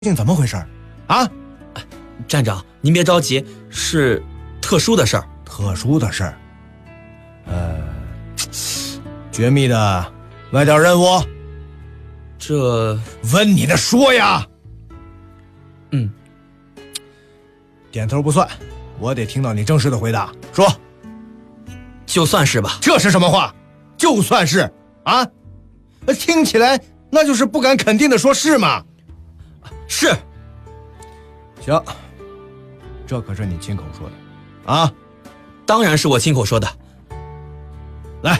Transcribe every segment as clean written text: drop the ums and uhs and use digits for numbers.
竟怎么回事啊？ 站长，您别着急，是特殊的事儿。 特殊的事儿？绝密的外调任务？ 这问你的说呀。点头不算，我得听到你正式的回答。说。 就算是吧。 这是什么话？就算是啊？听起来那就是不敢肯定的说是吗？ 是。 行，这可是你亲口说的啊？ 当然是我亲口说的。 来，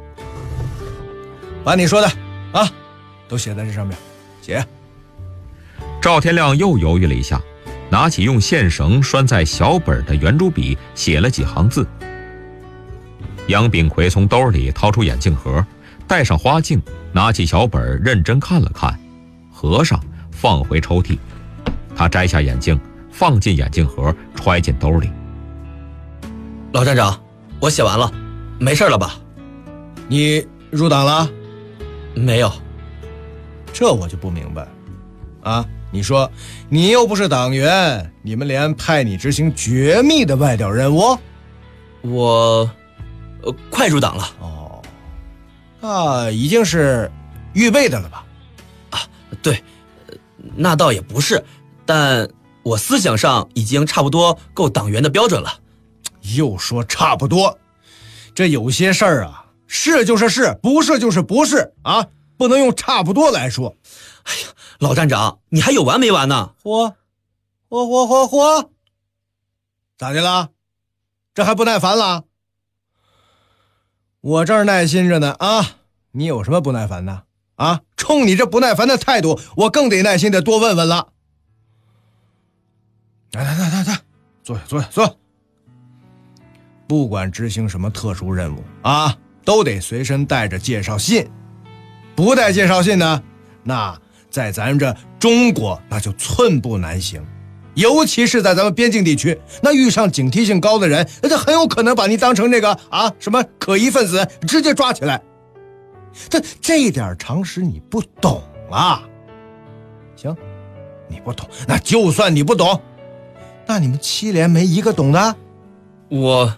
把你说的啊都写在这上面，写。 赵天亮又犹豫了一下，拿起用线绳拴在小本的圆珠笔，写了几行字。杨炳奎从兜里掏出眼镜盒，戴上花镜，拿起小本认真看了看，合上放回抽屉。他摘下眼镜，放进眼镜盒，揣进兜里。 老站长，我写完了，没事了吧？ 你入党了？ 没有。 这我就不明白啊！你说你又不是党员，你们连派你执行绝密的外调任务？ 我快入党了。 哦，那已经是预备的了吧？ 啊，对，那倒也不是，但我思想上已经差不多够党员的标准了。 又说差不多，这有些事儿啊，是就是是，不是就是不是啊，不能用差不多来说。 哎呀，老站长，你还有完没完呢？ 嚯，咋的了？这还不耐烦了？我这儿耐心着呢啊！你有什么不耐烦的啊？冲你这不耐烦的态度，我更得耐心的多问问了。来，坐下。不管执行什么特殊任务啊，都得随身带着介绍信。不带介绍信呢，那在咱这中国那就寸步难行。尤其是在咱们边境地区，那遇上警惕性高的人，那就很有可能把你当成这个什么可疑分子，直接抓起来。这点常识你不懂啊？行，你不懂，那就算你不懂，那你们7连没一个懂的？ 我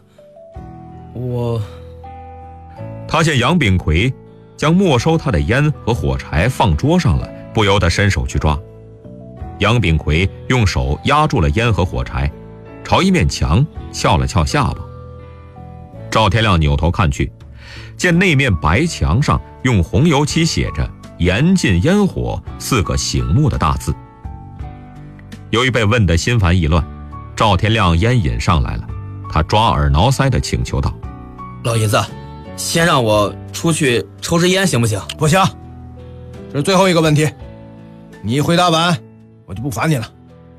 他见杨炳奎将没收他的烟和火柴放桌上了，不由得伸手去抓。杨炳奎用手压住了烟和火柴，朝一面墙翘了翘下巴。赵天亮扭头看去，见那面白墙上用红油漆写着“严禁烟火”4个醒目的大字。由于被问得心烦意乱，赵天亮烟瘾上来了，他抓耳挠腮地请求道：“ 老爷子，先让我出去抽支烟行不行？” 不行，这是最后一个问题，你回答完我就不烦你了。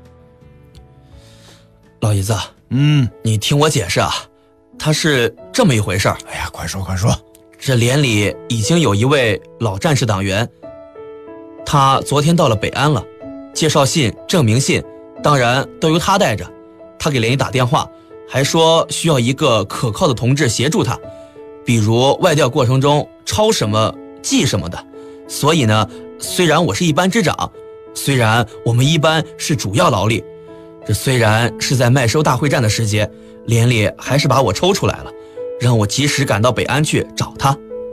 老爷子，你听我解释啊，他是这么一回事儿。 哎呀，快说！ 这连里已经有一位老战士党员，他昨天到了北安了，介绍信、证明信当然都由他带着。他给连里打电话，还说需要一个可靠的同志协助他，比如外调过程中抄什么记什么的。所以呢，虽然我是一班之长，虽然我们一班是主要劳力，这虽然是在麦收大会战的时节，连里还是把我抽出来了，让我及时赶到北安去找他。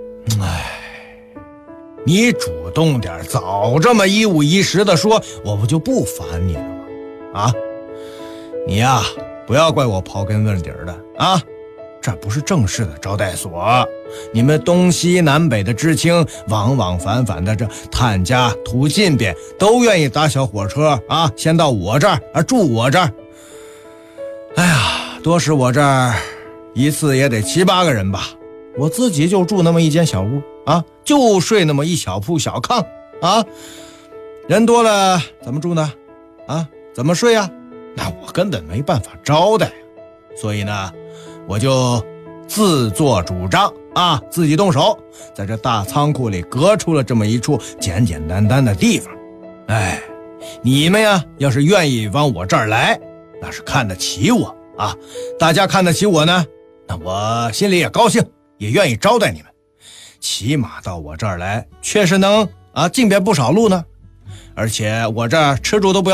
你主动点，早这么一五一十的说，我不就不烦你了吗？啊，你呀，不要怪我刨根问底的啊！这不是正式的招待所，你们东西南北的知青往往返返的这探家途近边，都愿意搭小火车啊，先到我这儿住我这儿。哎呀，多使我这儿一次也得7、8个人吧，我自己就住那么一间小屋啊，就睡那么一小铺小炕啊，人多了怎么住呢？啊，怎么睡啊？那我根本没办法招待，所以呢，我就自作主张啊，自己动手，在这大仓库里隔出了这么一处简简单单的地方。哎，你们呀，要是愿意往我这儿来，那是看得起我啊，大家看得起我呢，那我心里也高兴，也愿意招待你们。起码到我这儿来，确实能进遍不少路呢。 而且我这吃住都不要